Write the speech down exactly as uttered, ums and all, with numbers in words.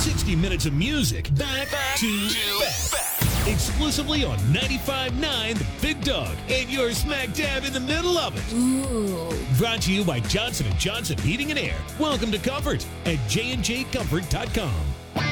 sixty minutes of music back, back to, to back. back. Exclusively on ninety-five point nine The Big Dog. And you're smack dab in the middle of it. Ooh. Brought to you by Johnson and Johnson Heating and Air. Welcome to Comfort at j and j comfort dot com.